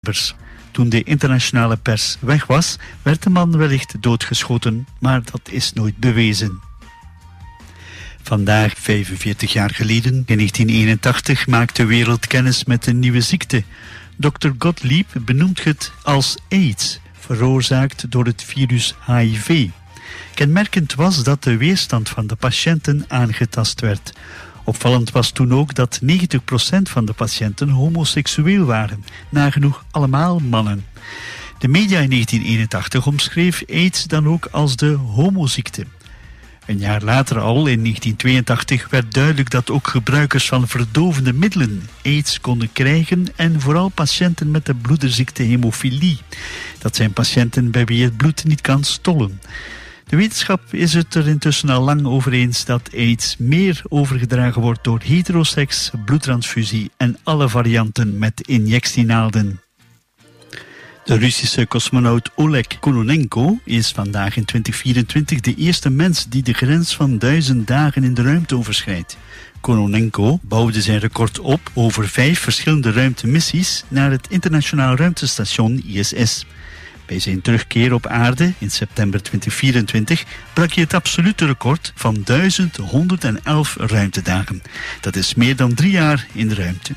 Toen de internationale pers weg was, werd de man wellicht doodgeschoten, maar dat is nooit bewezen. Vandaag, 45 jaar geleden, in 1981, maakte de wereld kennis met een nieuwe ziekte. Dr. Gottlieb benoemt het als AIDS, veroorzaakt door het virus HIV. Kenmerkend was dat de weerstand van de patiënten aangetast werd. Opvallend was toen ook dat 90% van de patiënten homoseksueel waren, nagenoeg allemaal mannen. De media in 1981 omschreef AIDS dan ook als de homoziekte. Een jaar later al, in 1982, werd duidelijk dat ook gebruikers van verdovende middelen AIDS konden krijgen en vooral patiënten met de bloederziekte hemofilie. Dat zijn patiënten bij wie het bloed niet kan stollen. De wetenschap is het er intussen al lang over eens dat AIDS meer overgedragen wordt door heteroseks, bloedtransfusie en alle varianten met injectienaalden. De Russische cosmonaut Oleg Kononenko is vandaag in 2024 de eerste mens die de grens van 1000 dagen in de ruimte overschrijdt. Kononenko bouwde zijn record op over 5 verschillende ruimtemissies naar het internationaal ruimtestation ISS. Bij zijn terugkeer op aarde in september 2024 brak hij het absolute record van 1111 ruimtedagen. Dat is meer dan 3 jaar in de ruimte.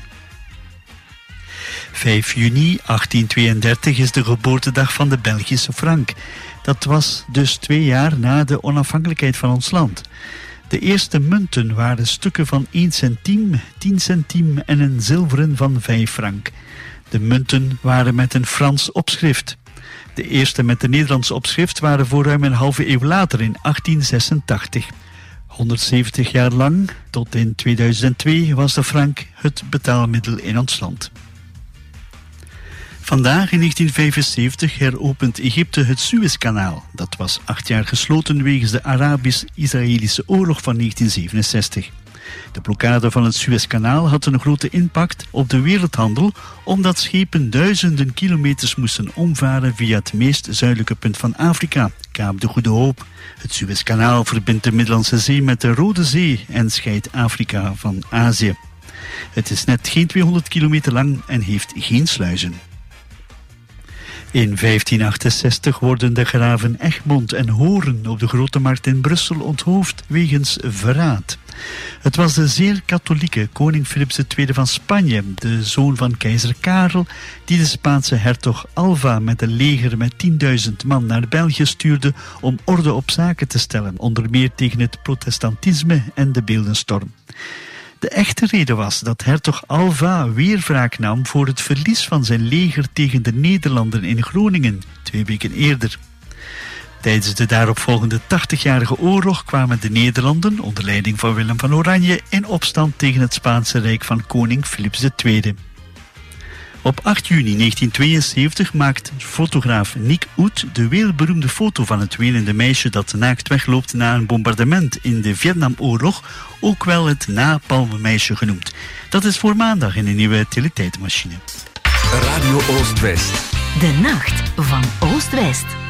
5 juni 1832 is de geboortedag van de Belgische frank. Dat was dus 2 jaar na de onafhankelijkheid van ons land. De eerste munten waren stukken van 1 centiem, 10 centiem en een zilveren van 5 frank. De munten waren met een Frans opschrift. De eerste met een Nederlands opschrift waren voor ruim een halve eeuw later in 1886. 170 jaar lang, tot in 2002, was de frank het betaalmiddel in ons land. Vandaag in 1975 heropent Egypte het Suezkanaal. Dat was 8 jaar gesloten wegens de Arabisch-Israëlische oorlog van 1967. De blokkade van het Suezkanaal had een grote impact op de wereldhandel, omdat schepen duizenden kilometers moesten omvaren via het meest zuidelijke punt van Afrika, Kaap de Goede Hoop. Het Suezkanaal verbindt de Middellandse Zee met de Rode Zee en scheidt Afrika van Azië. Het is net geen 200 kilometer lang en heeft geen sluizen. In 1568 worden de graven Egmond en Hoorn op de Grote Markt in Brussel onthoofd wegens verraad. Het was de zeer katholieke koning Philips II van Spanje, de zoon van keizer Karel, die de Spaanse hertog Alva met een leger met 10.000 man naar België stuurde om orde op zaken te stellen, onder meer tegen het protestantisme en de beeldenstorm. De echte reden was dat hertog Alva weer wraak nam voor het verlies van zijn leger tegen de Nederlanden in Groningen, 2 weken eerder. Tijdens de daaropvolgende 80-jarige oorlog kwamen de Nederlanden, onder leiding van Willem van Oranje, in opstand tegen het Spaanse Rijk van koning Philips II. Op 8 juni 1972 maakt fotograaf Nick Oet de wereldberoemde foto van het wenende meisje dat naakt wegloopt na een bombardement in de Vietnamoorlog, ook wel het napalmenmeisje genoemd. Dat is voor maandag in een nieuwe teletijdmachine. Radio Oost-West. De nacht van Oost-West.